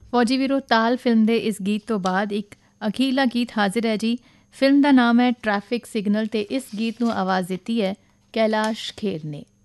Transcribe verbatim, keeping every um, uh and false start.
ਫੌਜੀ ਵੀਰੋ, ਤਾਲ ਫਿਲਮ ਦੇ ਇਸ ਗੀਤ ਤੋਂ ਬਾਅਦ ਇੱਕ ਅਖੀਰਲਾ ਗੀਤ ਹਾਜ਼ਰ ਹੈ ਜੀ। ਫਿਲਮ ਦਾ ਨਾਮ ਹੈ ਟ੍ਰੈਫਿਕ ਸਿਗਨਲ ਅਤੇ ਇਸ ਗੀਤ ਨੂੰ ਆਵਾਜ਼ ਦਿੱਤੀ ਹੈ ਕੈਲਾਸ਼ ਖੇਰ ਨੇ।